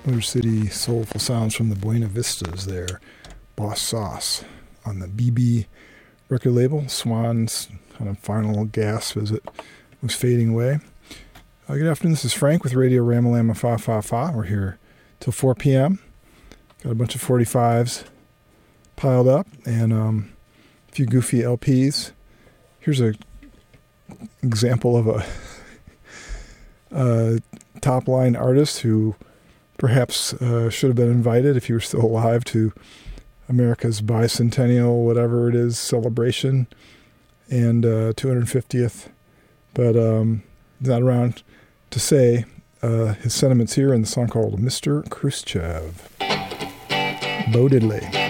Motor City soulful sounds from the Buena Vistas there. Boss Sauce on the BB record label. Swan's kind of final gasp as it was fading away. Good afternoon, this is Frank with Radio Ramalama Fa Fa Fa. We're here till 4 p.m. Got a bunch of 45s piled up and a few goofy LPs. Here's a example of a top-line artist who perhaps should have been invited if he were still alive to America's bicentennial, whatever it is, celebration and 250th. But not around to say his sentiments here in the song called Mr. Khrushchev. Bo Diddley.